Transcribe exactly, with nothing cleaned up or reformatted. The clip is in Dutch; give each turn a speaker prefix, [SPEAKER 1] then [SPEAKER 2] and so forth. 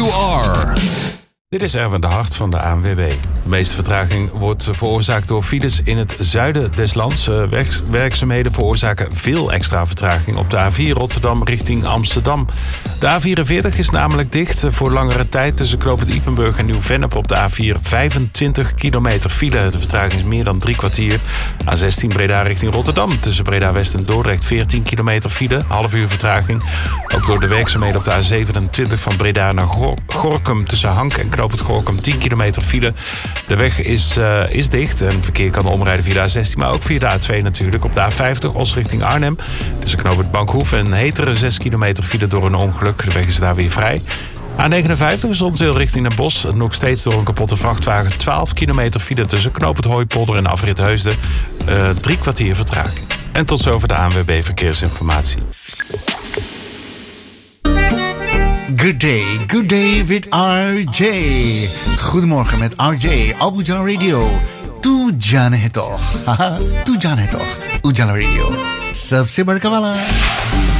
[SPEAKER 1] you are.
[SPEAKER 2] Dit is Erwin de Hart van de A N W B. De meeste vertraging wordt veroorzaakt door files in het zuiden des lands. Werkzaamheden veroorzaken veel extra vertraging op de A vier Rotterdam richting Amsterdam. De A vierenveertig is namelijk dicht voor langere tijd tussen knooppunt Ypenburg en Nieuw-Vennep op de A vier. vijfentwintig kilometer file. De vertraging is meer dan drie kwartier. A zestien Breda richting Rotterdam. Tussen Breda West en Dordrecht veertien kilometer file. Half uur vertraging. Ook door de werkzaamheden op de A zevenentwintig van Breda naar Gorinchem tussen Hank en knooppunt Gorinchem tien kilometer file. De weg is, uh, is dicht en verkeer kan omrijden via de A zestien, maar ook via de A twee natuurlijk. Op de A vijftig Os richting Arnhem. Tussen knooppunt Bankhoef en Heteren zes kilometer file door een ongeluk. De weg is daar weer vrij. A negenenvijftig Zonzeel richting Den Bosch. Nog steeds door een kapotte vrachtwagen. twaalf kilometer file tussen knooppunt Hooipolder en afrit Heusden. Uh, drie kwartier vertraging. En tot zover de A N W B Verkeersinformatie.
[SPEAKER 3] Good day, good day with R J. Goedemorgen met R J, op Ujala Radio. Tu जाने है तो, tu जाने है तो, Ujala Radio. सबसे बड़का वाला.